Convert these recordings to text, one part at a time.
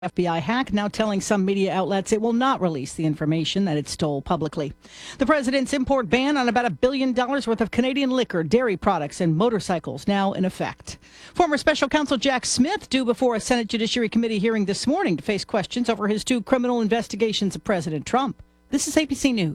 FBI hack now telling some media outlets it will not release the information that it stole publicly. The president's import ban on about $1 billion worth of Canadian liquor, dairy products, and motorcycles now in effect. Former special counsel Jack Smith due before a Senate Judiciary Committee hearing this morning to face questions over his 2 criminal investigations of President Trump. This is ABC News.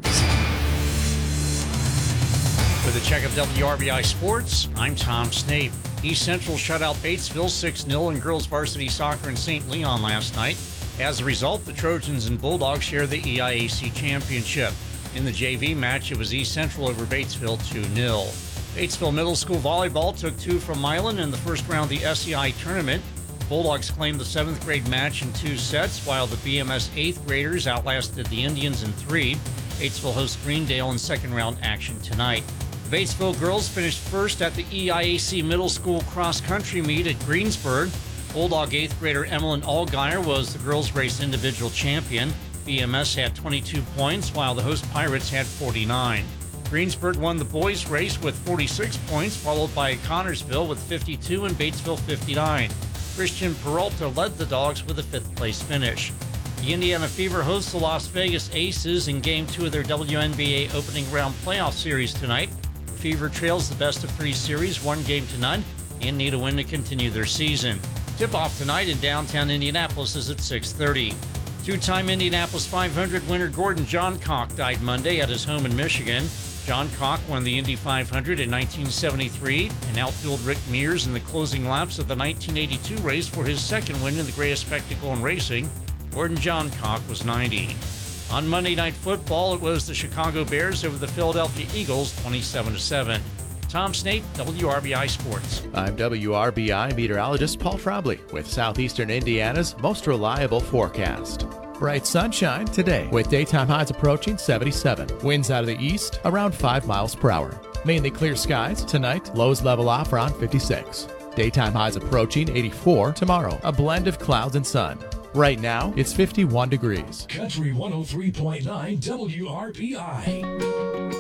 With a check of WRBI Sports, I'm Tom Snape. East Central shut out Batesville 6-0 in girls varsity soccer in St. Leon last night. As a result, the Trojans and Bulldogs share the EIAC championship. In the JV match, it was East Central over Batesville 2-0. Batesville Middle School volleyball took 2 from Milan in the first round of the SEI tournament. Bulldogs claimed the 7th grade match in 2 sets, while the BMS 8th graders outlasted the Indians in 3. Batesville hosts Greendale in second round action tonight. The Batesville girls finished first at the EIAC Middle School cross-country meet at Greensburg. Bulldog 8th grader Emmeline Allgaier was the girls' race individual champion. BMS had 22 points, while the host Pirates had 49. Greensburg won the boys' race with 46 points, followed by Connorsville with 52 and Batesville 59. Christian Peralta led the Dogs with a 5th-place finish. The Indiana Fever hosts the Las Vegas Aces in Game 2 of their WNBA opening round playoff series tonight. Fever trails the best-of-3 series 1-0 and need a win to continue their season. Tip-off tonight in downtown Indianapolis is at 6:30. 2-time Indianapolis 500 winner Gordon Johncock died Monday at his home in Michigan. Johncock won the Indy 500 in 1973 and outfielded Rick Mears in the closing laps of the 1982 race for his second win in the greatest spectacle in racing. Gordon Johncock was 90. On Monday Night Football, it was the Chicago Bears over the Philadelphia Eagles, 27-7. Tom Snape, WRBI Sports. I'm WRBI meteorologist Paul Trombley with Southeastern Indiana's most reliable forecast. Bright sunshine today with daytime highs approaching 77. Winds out of the east around 5 miles per hour. Mainly clear skies tonight. Lows level off around 56. Daytime highs approaching 84 tomorrow. A blend of clouds and sun. Right now, it's 51 degrees. Country 103.9 WRBI.